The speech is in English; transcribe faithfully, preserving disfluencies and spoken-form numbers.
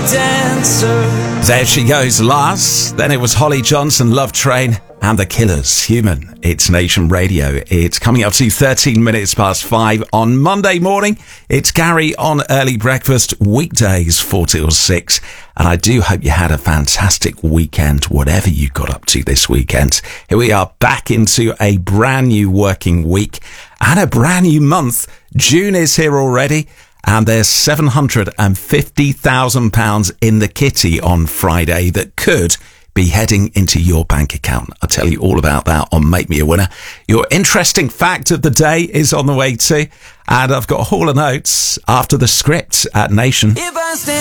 Dancer. There she goes, Lars. Then it was Holly Johnson, Love Train, and The Killers, Human. It's Nation Radio. It's coming up to thirteen minutes past five on Monday morning. It's Gary on Early Breakfast, weekdays four till six. And I do hope you had a fantastic weekend, whatever you got up to this weekend. Here we are back into a brand new working week and a brand new month. June is here already. And there's seven hundred fifty thousand pounds in the kitty on Friday that could be heading into your bank account. I'll tell you all about that on Make Me a Winner. Your interesting fact of the day is on the way too. And I've got a haul of notes after the script at Nation. If I stand